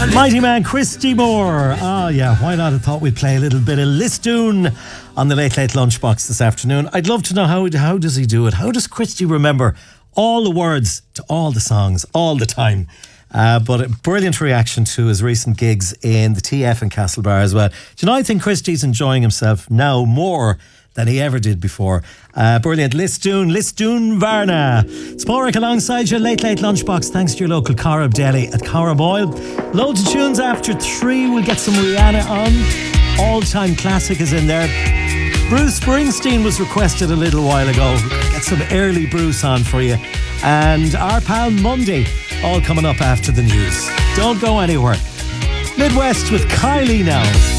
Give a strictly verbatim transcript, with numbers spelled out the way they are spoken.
Mighty man Christy Moore. Ah, yeah, why not? I thought we'd play a little bit of Listoon on the Late Late Lunchbox this afternoon. I'd love to know how how does he do it? How does Christy remember all the words to all the songs all the time? Uh, but a brilliant reaction to his recent gigs in the T F and Castlebar as well. Do you know, I think Christy's enjoying himself now more than he ever did before. Uh, brilliant. Listoon, Listoon Varna. Sporrick alongside your Late Late Lunchbox, thanks to your local Corrib Deli at Corriboyle. Loads of tunes after three. We'll get some Rihanna on. All-time classic is in there. Bruce Springsteen was requested a little while ago. Get some early Bruce on for you. And our pal Monday, all coming up after the news. Don't go anywhere. Midwest with Kylie now.